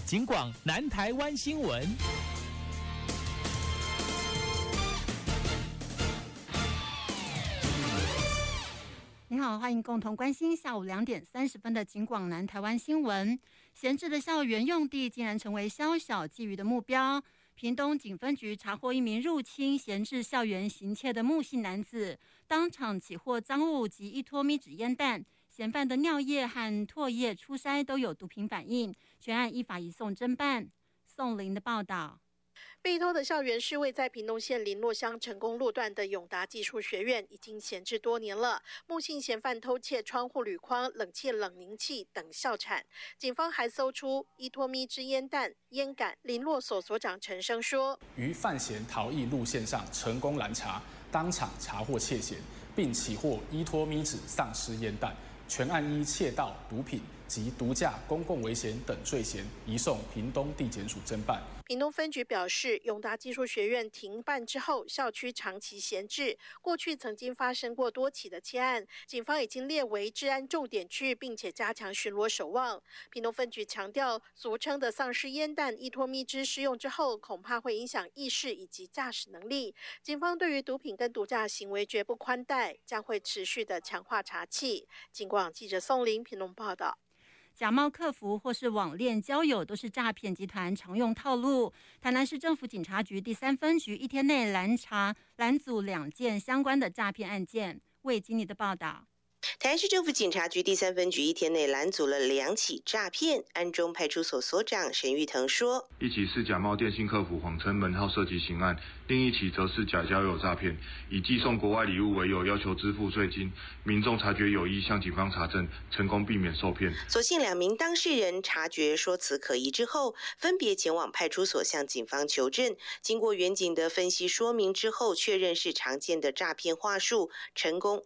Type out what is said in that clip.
警广南台湾新闻。 你好，欢迎共同关心下午2点30分的警广南台湾新闻。闲置的校园用地竟然成为宵小觊觎的目标。屏东警分局查获一名入侵闲置校园行窃的木姓男子，当场起获赃物及1脱米纸烟弹。嫌犯的尿液和唾液初筛都有毒品反应，全案依法移送侦办。宋林的报道。 被偷的校园是位在屏东县林洛乡成功路段的永达技术学院，已经闲置多年了。木姓嫌犯偷窃窗户铝框、冷气冷凝器等校产，警方还搜出1脱米支烟弹、烟杆。林洛所所长陈生说， 于犯嫌逃逸路线上成功拦查，当场查获窃嫌，并起获1脱米纸丧失烟弹。全案依窃盗、毒品及毒驾、公共危险等罪嫌，移送屏东地检署侦办。 屏东分局表示，永达技术学院停办之后，校区长期闲置，过去曾经发生过多起的窃案，警方已经列为治安重点区，并且加强巡逻守望。屏东分局强调，俗称的丧失烟弹1脱米支施用之后，恐怕会影响意识以及驾驶能力。警方对于毒品跟毒驾行为绝不宽待，将会持续的强化查缉。警广记者宋林屏东报道。 假冒客服或是网恋交友都是诈骗集团常用套路。台南市政府警察局第3分局1天内拦阻2件相关的诈骗案件。魏经理的报道。 台南市政府警察局第3分局1天内拦阻了2起诈骗，安中派出所所长沈玉腾说， 一起是假冒电信客服谎称门号涉及刑案，另一起则是假交友诈骗，以寄送国外礼物为由要求支付税金，民众察觉有异向警方查证，成功避免受骗。 所幸2名当事人察觉说辞可疑之后，分别前往派出所向警方求证，经过远警的分析说明之后，确认是常见的诈骗话术，成功